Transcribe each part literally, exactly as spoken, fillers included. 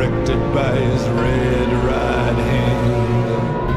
directed by his red right hand.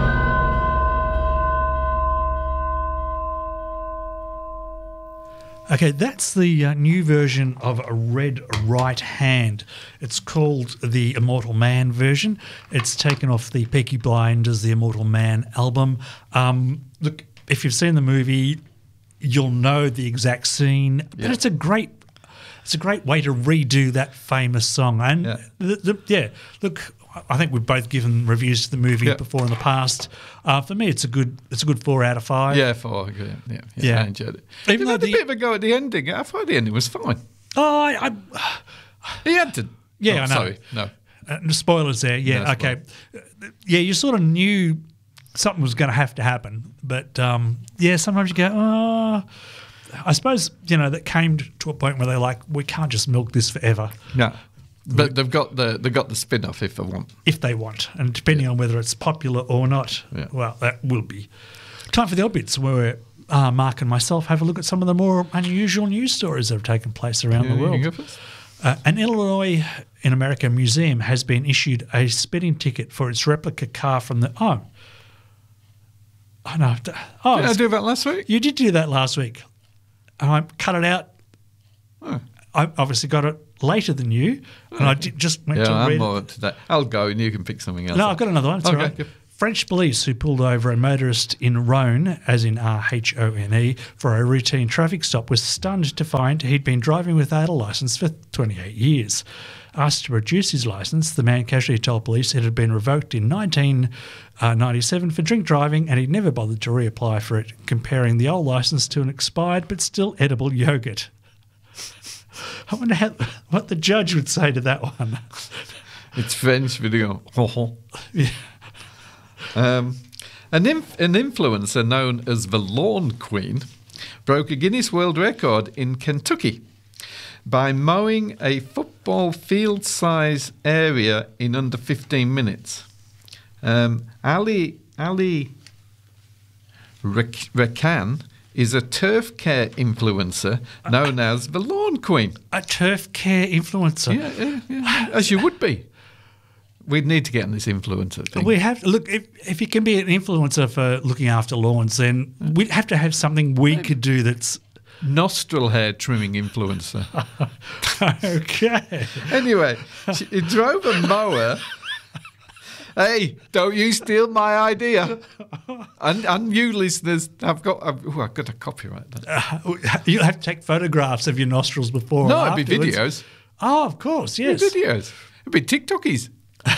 Okay, that's the uh, new version of a Red Right Hand. It's called the Immortal Man version. It's taken off the Peaky Blinders, the Immortal Man album. Um, look, if you've seen the movie, you'll know the exact scene, but Yeah. it's a great, it's a great way to redo that famous song. And Yeah. the, the, yeah, look, I think we've both given reviews to the movie Yeah. before in the past. Uh, for me, it's a good, it's a good four out of five. Yeah, four. Yeah, yeah, yeah, Yeah. I enjoyed it. Even Even though had the- a bit of a go at the ending. I thought the ending was fine. Oh, I, I He had to. Yeah, oh, I know. Sorry, no. Uh, the spoilers there, yeah, No okay. Uh, Yeah, you sort of knew something was going to have to happen, but um, yeah, sometimes you go, oh, I suppose, you know, that came to a point where they're like, we can't just milk this forever No. But they've got the they've got the spin off if they want. if they want. And depending on whether it's popular or not, Yeah. well, that will be. Time for the odd bits where uh, Mark and myself have a look at some of the more unusual news stories that have taken place around Yeah, the you world. can go first. Uh, an Illinois in America museum has been issued a speeding ticket for its replica car from the oh, oh no, d- oh, Did I it's- do that last week? you did do that last week. I cut it out. Oh. I obviously got it later than you, and I did, just went Yeah, to I'm read. more up to that. I'll go and you can pick something else. No, up. I've got another one. It's Okay, all right. good. French police who pulled over a motorist in Rhone, as in R H O N E, for a routine traffic stop was stunned to find he'd been driving without a licence for twenty-eight years. Asked to produce his licence, the man casually told police it had been revoked in nineteen ninety-seven for drink driving and he'd never bothered to reapply for it, comparing the old licence to an expired but still edible yogurt. I wonder how, what the judge would say to that one. It's French video. Yeah. Um, an, inf- an influencer known as the Lawn Queen broke a Guinness World Record in Kentucky by mowing a football field size area in under fifteen minutes. Um, Ali, Ali Rak- Rakan is a turf care influencer known as the Lawn Queen. A turf care influencer. Yeah, yeah, yeah, as you would be. We'd need to get on this influencer thing. We have look if if you can be an influencer for looking after lawns, then we'd have to have something we could do that's Nostril hair trimming influencer. okay. Anyway, she, he drove a mower. Hey, don't you steal my idea. And, and you listeners, I've got I've, oh, I've got to copyright that. Uh, you'll have to take photographs of your nostrils before. No, and it'd be afterwards. videos. Oh, of course, yes. It'd be videos. It'd be TikTokies.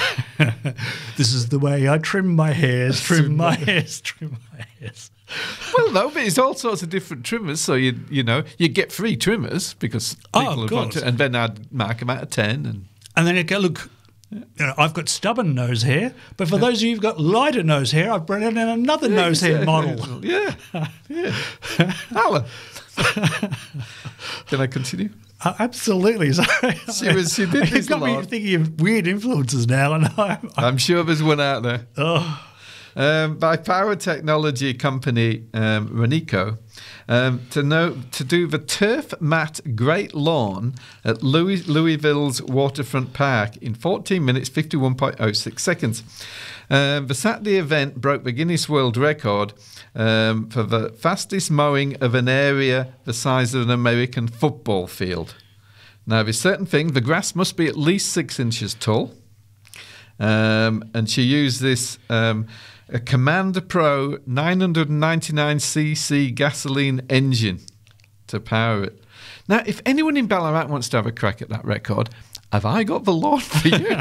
This is the way I trim my hairs, trim my hairs, trim my hairs. Well, no, but it's all sorts of different trimmers. So you you know you get free trimmers because Oh, people of have want course. to, and then I'd mark them out of ten. And And then you go, look, you know, I've got stubborn nose hair, but for those of you who've got lighter nose hair, I've brought in another nose hair model. Yeah, yeah. Alan, can I continue? Uh, absolutely. Sorry. She was- she did You've this got me lot. thinking of weird influences now, and I'm, I'm sure there's one out there. oh, Um, by power technology company um, Renico um, to know to do the turf mat Great Lawn at Louis, Louisville's Waterfront Park in fourteen minutes fifty-one point oh six seconds. Um, the Saturday event broke the Guinness World Record um, for the fastest mowing of an area the size of an American football field. Now, there's certain thing, the grass must be at least six inches tall. Um, and she used this um, a Commander Pro nine ninety-nine c c gasoline engine to power it. Now, if anyone in Ballarat wants to have a crack at that record, have I got the lawn for you?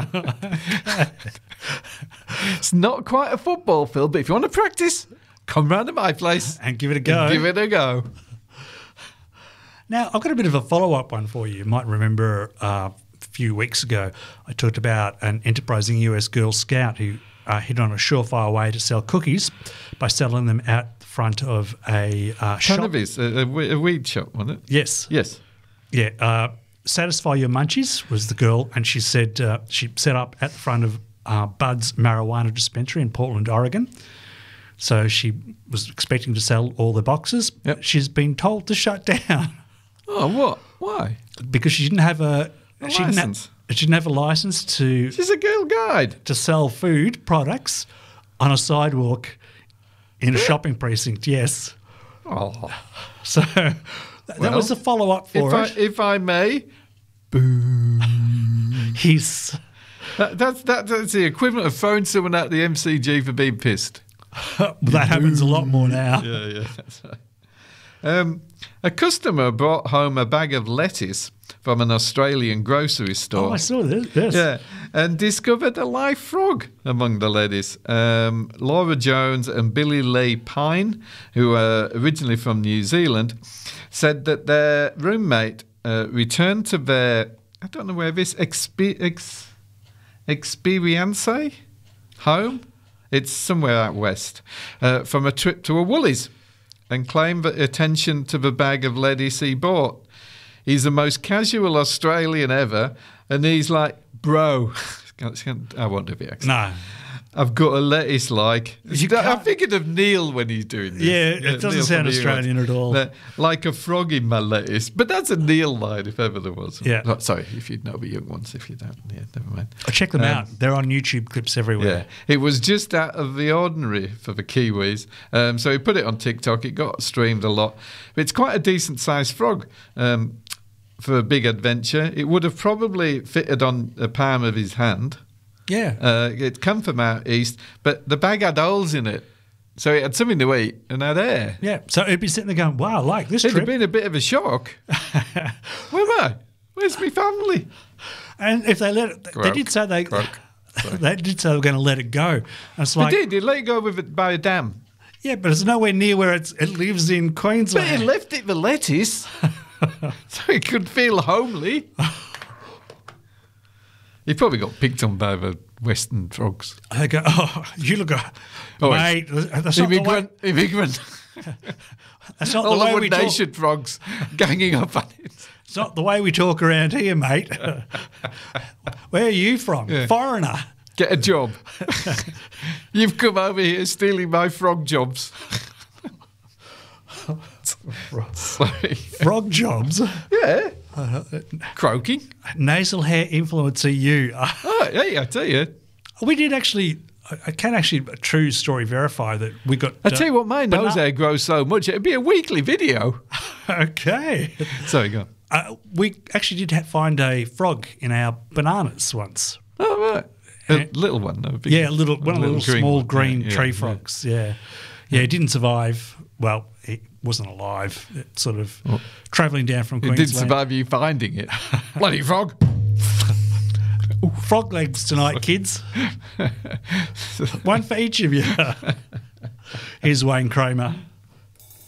It's not quite a football field, but if you want to practice, come round to my place and give it a go. and give it a go. Now, I've got a bit of a follow-up one for you. You might remember uh, a few weeks ago I talked about an enterprising U S Girl Scout who uh, hit on a surefire way to sell cookies by selling them out the front of a uh, shop. Cannabis, a, a we- a weed shop, wasn't it? Yes. Yes. Yeah. Uh, Satisfy Your Munchies was the girl, and she said uh, she set up at the front of uh, Bud's marijuana dispensary in Portland, Oregon. So she was expecting to sell all the boxes. Yep. She's been told to shut down Oh, what? Why? because she didn't have a, A she didn't have, licence? It didn't have a license to She's a Girl Guide. to sell food products on a sidewalk in a shopping precinct. Yes. Oh. So that, that Well, was the follow up for If I, it. if I may, He's that, that's, that, that's the equivalent of throwing someone out the M C G for being pissed. that happens a lot more now. Yeah, yeah, that's right. Um, a customer brought home a bag of lettuce from an Australian grocery store. Oh, I saw this. Yes. Yeah, and discovered a live frog among the lettuce. Um, Laura Jones and Billy Lee Pine, who are originally from New Zealand, said that their roommate uh, returned to their, I don't know where this, expe- ex- Experience home? It's somewhere out west, uh, from a trip to a Woolies, and claimed that attention to the bag of lettuce he bought. He's the most casual Australian ever, and he's like, bro, I won't do the accent. No. I've got a lettuce like. You I'm can't- thinking of Neil when he's doing this. Yeah, it doesn't Neil sound from the Australian Ewoks. at all. Uh, Like a frog in my lettuce. But that's a Neil line, if ever there was. Yeah. Oh, sorry, if you know the young ones. If you don't, yeah, never mind. I check them Um, out. They're on YouTube clips Yeah, everywhere. it was just out of the ordinary for the Kiwis. Um, so he put it on TikTok. It got streamed a lot. But it's quite a decent sized frog um, for a big adventure. It would have probably fitted on the palm of his hand. Yeah. Uh, it come from out east, but the bag had holes in it. So it had something to eat and had air. Yeah. So it'd be sitting there going, wow, I like this It'd have trip. been a bit of a shock. Where am I? Where's my family? And if they let it, they Croak, did say they, croak. they did say they were going to let it go. And it's They like, did. They let it go with it by a dam. yeah, but it's nowhere near where it's, it lives in But Queensland. he left it the lettuce so he could feel homely. He probably got picked on by the Western frogs. They go, oh, you look, a, Oh, mate, that's not, the way, Immigrant, immigrant. that's not All the way the we One talk. Nation frogs ganging up on it. It's not the way we talk around here, mate. Where are you from? Yeah. Foreigner. Get a job. You've come over here stealing my frog jobs. Sorry. Frog jobs. Yeah. Croaking. Nasal hair influencer you. Oh, hey, I tell you. We did actually, I I can actually, a true story verify that we got. I tell you what, my bana- nose hair grows so much, it'd be a weekly video. Okay. Sorry, go on. Uh, we actually did ha- find a frog in our bananas once. Oh, right. A Yeah. little one. No, a big Yeah, a little, one of the little little green small one. green Yeah, yeah, tree yeah. frogs. Yeah. Yeah, it didn't survive. Well, it wasn't alive. It sort of travelling down from It Queensland. did survive you finding it. Bloody frog. Ooh, frog legs tonight, kids. One for each of you. Here's Wayne Kramer.